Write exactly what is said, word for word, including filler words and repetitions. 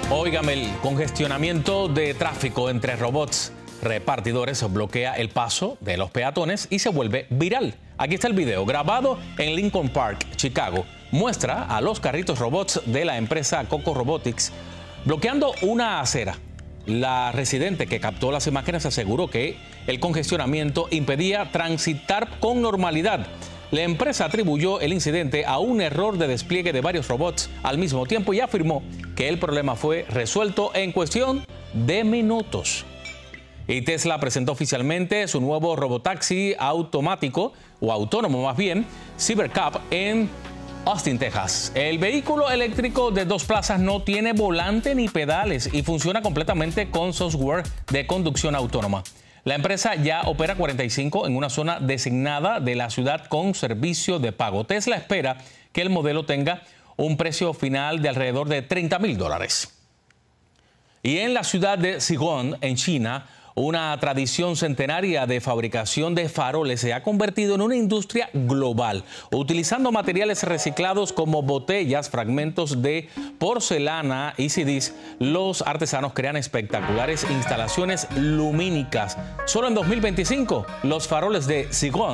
Óigame, el congestionamiento de tráfico entre robots repartidores bloquea el paso de los peatones y se vuelve viral. Aquí está el video grabado en Lincoln Park, Chicago. Muestra a los carritos robots de la empresa Coco Robotics bloqueando una acera. La residente que captó las imágenes aseguró que el congestionamiento impedía transitar con normalidad. La empresa atribuyó el incidente a un error de despliegue de varios robots al mismo tiempo y afirmó que el problema fue resuelto en cuestión de minutos. Y Tesla presentó oficialmente su nuevo robotaxi automático, o autónomo más bien, Cybercab, en Austin, Texas. El vehículo eléctrico de dos plazas no tiene volante ni pedales y funciona completamente con software de conducción autónoma. La empresa ya opera cuarenta y cinco en una zona designada de la ciudad con servicio de pago. Tesla espera que el modelo tenga un precio final de alrededor de treinta mil dólares. Y en la ciudad de Sichuan, en China, una tradición centenaria de fabricación de faroles se ha convertido en una industria global. Utilizando materiales reciclados como botellas, fragmentos de porcelana y C Ds, los artesanos crean espectaculares instalaciones lumínicas. Solo en dos mil veinticinco, los faroles de Sichuan